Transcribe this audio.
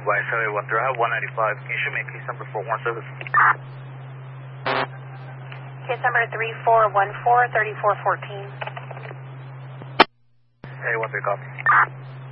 advise, 713. I have 195. Can you show me a case number for warrant service? Case number 3414-3414. 813, copy.